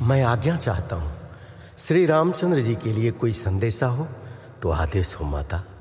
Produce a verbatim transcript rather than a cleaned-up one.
मैं आज्ञा चाहता हूँ। श्री रामचंद्र जी के लिए कोई संदेशा हो तो आदेश हो माता।